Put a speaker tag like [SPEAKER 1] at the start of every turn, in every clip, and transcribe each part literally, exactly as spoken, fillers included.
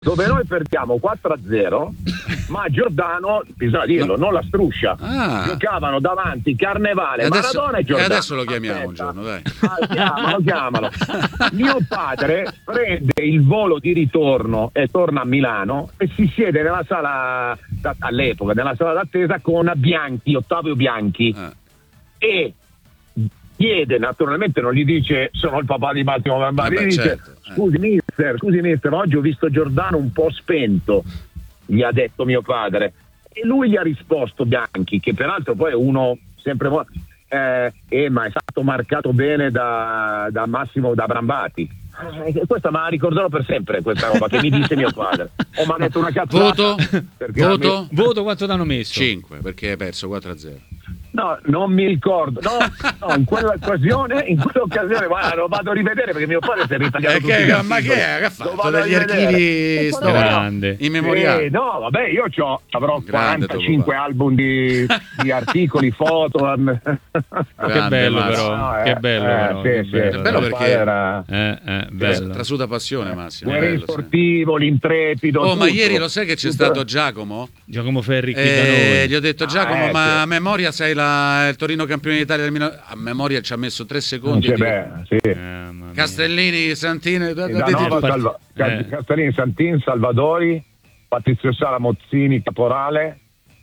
[SPEAKER 1] dove noi perdiamo quattro a zero, ma Giordano, bisogna dirlo, no. non la struscia. Ah. Giocavano davanti Carnevale, adesso, Maradona e Giordano.
[SPEAKER 2] E adesso lo chiamiamo Aspetta. un giorno, dai.
[SPEAKER 1] Ah, chiamalo, chiamalo. Mio padre prende il volo di ritorno e torna a Milano e si siede nella sala, all'epoca, nella sala d'attesa con Bianchi, Ottavio Bianchi. Ah. E chiede, naturalmente non gli dice sono il papà di Massimo Brambati, gli dice certo. scusi mister, scusi mister, oggi ho visto Giordano un po' spento, gli ha detto mio padre, e lui gli ha risposto, Bianchi, che peraltro poi è uno sempre eh, eh, ma è stato marcato bene da, da Massimo da Brambati. Eh, questa me la ricorderò per sempre, questa roba che mi disse mio padre. Oh, mi ha detto una cazzata.
[SPEAKER 2] Voto? Voto?
[SPEAKER 3] Me... Voto quanto t'hanno messo?
[SPEAKER 2] cinque, perché hai perso quattro a zero.
[SPEAKER 1] No, non mi ricordo. No, no, in quell'occasione, in quell'occasione, guarda, lo vado a rivedere perché mio padre si è ritagliato tutti
[SPEAKER 2] che,
[SPEAKER 1] gli
[SPEAKER 2] ma che è? Che ha fatto degli
[SPEAKER 1] rivedere.
[SPEAKER 2] archivi
[SPEAKER 3] grande
[SPEAKER 2] in memoriale?
[SPEAKER 1] Eh, no, vabbè, io c'ho, avrò grande quarantacinque album di, di articoli, foto.
[SPEAKER 3] Grande, che bello però,
[SPEAKER 1] no, eh,
[SPEAKER 3] che bello
[SPEAKER 1] eh,
[SPEAKER 3] però.
[SPEAKER 1] Sì,
[SPEAKER 3] che
[SPEAKER 1] sì,
[SPEAKER 3] bello.
[SPEAKER 2] È bello perché
[SPEAKER 3] era eh, eh, bello.
[SPEAKER 2] trasuda passione, Massimo.
[SPEAKER 1] Guerriero sportivo, sì. L'intrepido.
[SPEAKER 2] Oh,
[SPEAKER 1] tutto.
[SPEAKER 2] ma ieri lo sai che c'è tutto. stato Giacomo?
[SPEAKER 3] Giacomo Ferri qui
[SPEAKER 2] eh,
[SPEAKER 3] da noi.
[SPEAKER 2] Gli ho detto Giacomo,
[SPEAKER 1] ah, eh,
[SPEAKER 2] ma
[SPEAKER 1] sì.
[SPEAKER 2] a memoria sei la, il Torino campione d'Italia del Milano. A memoria ci ha messo tre secondi.
[SPEAKER 1] Di... Beh, sì.
[SPEAKER 3] eh,
[SPEAKER 2] Castellini, Santini,
[SPEAKER 1] Danova, Salva... eh. Castellini, Santin, Salvadori, Patrizio Sala, Mozzini, Caporale,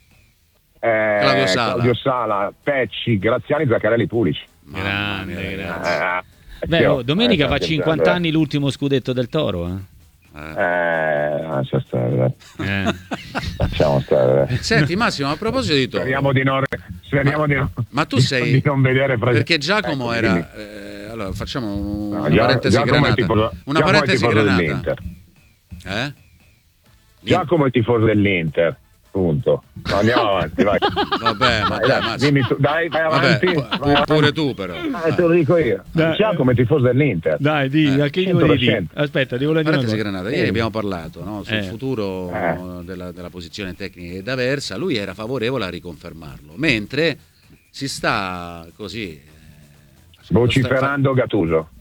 [SPEAKER 1] eh,
[SPEAKER 2] Claudio Sala,
[SPEAKER 1] Claudio Sala, Pecci, Graziani, Zaccarelli, Pulici.
[SPEAKER 3] Grande,
[SPEAKER 2] mia,
[SPEAKER 3] grande.
[SPEAKER 1] Eh,
[SPEAKER 3] Beh, oh, domenica
[SPEAKER 1] eh,
[SPEAKER 3] fa cinquanta anni l'ultimo scudetto del Toro, eh?
[SPEAKER 1] Eh, lascia stare,
[SPEAKER 3] eh.
[SPEAKER 1] lasciamo stare.
[SPEAKER 2] Senti Massimo, a proposito di Toro,
[SPEAKER 1] speriamo di non, speriamo
[SPEAKER 2] ma,
[SPEAKER 1] di non,
[SPEAKER 2] ma tu sei
[SPEAKER 1] di non vedere pre-
[SPEAKER 2] perché Giacomo
[SPEAKER 1] ecco,
[SPEAKER 2] era eh, allora facciamo un,
[SPEAKER 1] no,
[SPEAKER 2] una parentesi
[SPEAKER 1] Giacomo
[SPEAKER 2] granata
[SPEAKER 1] tipo,
[SPEAKER 2] una parentesi granata
[SPEAKER 1] dell'Inter.
[SPEAKER 2] eh?
[SPEAKER 1] Giacomo è il tifoso dell'Inter, punto. Andiamo avanti, vai.
[SPEAKER 2] Vabbè, ma dai, dai,
[SPEAKER 1] dimmi tu, dai, vai avanti.
[SPEAKER 2] Vabbè,
[SPEAKER 1] vai
[SPEAKER 2] pure
[SPEAKER 1] avanti.
[SPEAKER 2] tu però.
[SPEAKER 1] Eh, te lo dico io.
[SPEAKER 3] Dai.
[SPEAKER 1] Giacomo è il tifoso dell'Inter.
[SPEAKER 3] Dai, di,
[SPEAKER 2] eh,
[SPEAKER 3] che gli vuoi dire? Aspetta, ti volevo dire una cosa.
[SPEAKER 2] Granata. Ieri abbiamo parlato, no, sul
[SPEAKER 3] eh.
[SPEAKER 2] futuro
[SPEAKER 1] eh.
[SPEAKER 2] della, della posizione tecnica di D'Aversa. Lui era favorevole a riconfermarlo, mentre si sta così eh,
[SPEAKER 1] vociferando sta... Gattuso.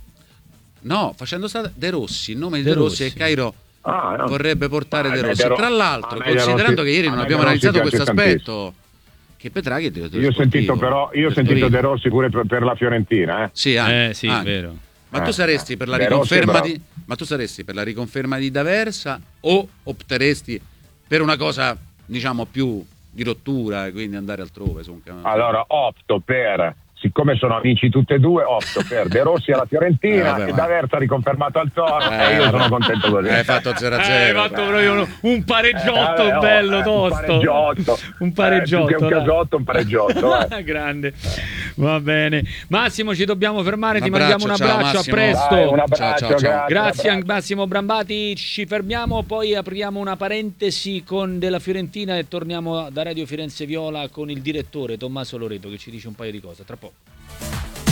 [SPEAKER 2] No, facendo stare De Rossi, il nome di
[SPEAKER 3] De
[SPEAKER 2] De Rossi,
[SPEAKER 3] Rossi.
[SPEAKER 2] e Cairo
[SPEAKER 1] Ah, no.
[SPEAKER 2] vorrebbe portare
[SPEAKER 1] ah,
[SPEAKER 2] De Rossi.
[SPEAKER 1] De Ro-
[SPEAKER 2] Tra l'altro,
[SPEAKER 1] ah,
[SPEAKER 2] considerando
[SPEAKER 1] Rossi,
[SPEAKER 2] che ieri
[SPEAKER 1] ah,
[SPEAKER 2] non abbiamo analizzato questo aspetto, che Petraghi è direttore
[SPEAKER 1] io ho
[SPEAKER 2] sportivo,
[SPEAKER 1] sentito però io ho sentito De Rossi pure per, per la Fiorentina, eh.
[SPEAKER 2] Sì, anche,
[SPEAKER 3] eh, sì,
[SPEAKER 2] anche.
[SPEAKER 3] vero.
[SPEAKER 2] Ma tu saresti per la
[SPEAKER 1] De Rossi
[SPEAKER 2] riconferma di ma tu saresti per la riconferma di D'Aversa o opteresti per una cosa, diciamo, più di rottura e quindi andare altrove su un canale?
[SPEAKER 1] Allora opto per, siccome sono amici tutte e due, opto per De Rossi alla Fiorentina
[SPEAKER 2] eh, vabbè,
[SPEAKER 1] e
[SPEAKER 2] ma...
[SPEAKER 1] D'Aversa riconfermato al Toro
[SPEAKER 2] eh,
[SPEAKER 1] e io
[SPEAKER 2] vabbè.
[SPEAKER 1] sono contento così.
[SPEAKER 2] Hai fatto zero a
[SPEAKER 3] Eh,
[SPEAKER 2] zero.
[SPEAKER 3] hai fatto proprio un, un pareggiotto
[SPEAKER 1] Eh, vabbè, oh,
[SPEAKER 3] bello,
[SPEAKER 1] eh,
[SPEAKER 3] tosto.
[SPEAKER 1] Un pareggiotto.
[SPEAKER 3] Un pareggiotto.
[SPEAKER 1] Eh, più che un casotto, un pareggiotto. Eh.
[SPEAKER 3] Grande. Va bene. Massimo, ci dobbiamo fermare,
[SPEAKER 2] Un
[SPEAKER 3] ti mandiamo un
[SPEAKER 2] abbraccio, ciao,
[SPEAKER 3] abbraccio,
[SPEAKER 2] Massimo.
[SPEAKER 3] a presto.
[SPEAKER 1] Dai, un abbraccio,
[SPEAKER 2] Ciao, ciao, ciao.
[SPEAKER 1] grazie.
[SPEAKER 3] Grazie a
[SPEAKER 1] un abbraccio.
[SPEAKER 3] Massimo Brambati, ci fermiamo, poi apriamo una parentesi con della Fiorentina e torniamo da Radio Firenze Viola con il direttore Tommaso Loreto che ci dice un paio di cose. Tra poco.